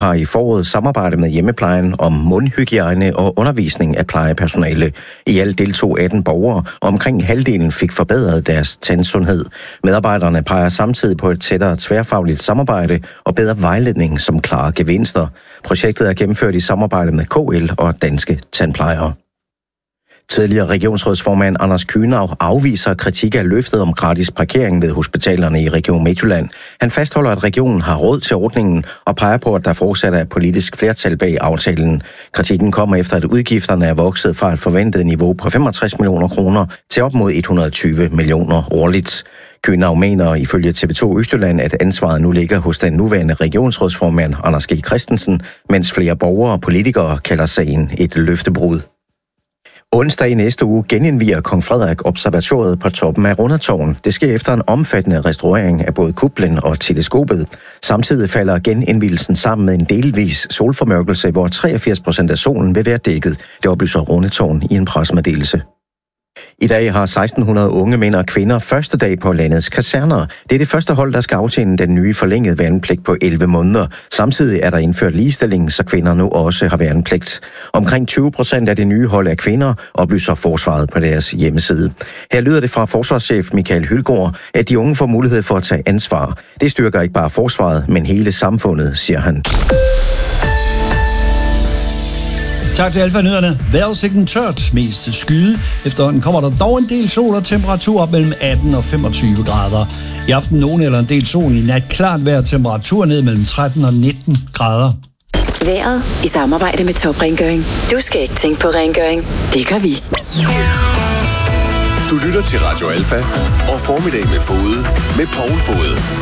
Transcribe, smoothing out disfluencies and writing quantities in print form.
har i foråret samarbejdet med hjemmeplejen om mundhygiejne og undervisning af plejepersonale. I alt deltog 18 borgere, og omkring halvdelen fik forbedret deres tandsundhed. Medarbejderne peger samtidig på et tættere tværfagligt samarbejde og bedre vejledning som klare gevinster. Projektet er gennemført i samarbejde med KL og Danske Tandplejere. Tidligere regionsrådsformand Anders Kühnau afviser kritik af løftet om gratis parkering ved hospitalerne i Region Midtjylland. Han fastholder, at regionen har råd til ordningen og peger på, at der fortsat er politisk flertal bag aftalen. Kritikken kommer efter, at udgifterne er vokset fra et forventet niveau på 65 millioner kroner til op mod 120 millioner årligt. Kühnau mener ifølge TV2 Østjylland, at ansvaret nu ligger hos den nuværende regionsrådsformand Anders G. Christensen, mens flere borgere og politikere kalder sagen et løftebrud. Onsdag i næste uge genindvier Kong Frederik observatoriet på toppen af Rundetårn. Det sker efter en omfattende restaurering af både kuplen og teleskopet. Samtidig falder genindvielsen sammen med en delvis solformørkelse, hvor 83% af solen vil være dækket. Det oplyser Rundetårn i en pressemeddelelse. I dag har 1600 unge mænd og kvinder første dag på landets kaserner. Det er det første hold, der skal aftjene den nye forlængede værnepligt på 11 måneder. Samtidig er der indført ligestilling, så kvinder nu også har værnepligt. Omkring 20% af det nye hold er kvinder, oplyser forsvaret på deres hjemmeside. Her lyder det fra forsvarschef Michael Hylgaard, at de unge får mulighed for at tage ansvar. Det styrker ikke bare forsvaret, men hele samfundet, siger han. Tak til Alfa-nyhederne. Vejrudsigten tørt, mest skyde. Efterhånden kommer der dog en del sol og temperatur op mellem 18 og 25 grader. I aften nogen eller en del sol, i nat klart vejr, temperatur ned mellem 13 og 19 grader. Vejret i samarbejde med Top Rengøring. Du skal ikke tænke på rengøring. Det gør vi. Du lytter til Radio Alfa og Formiddag med Fode med Poul Fode.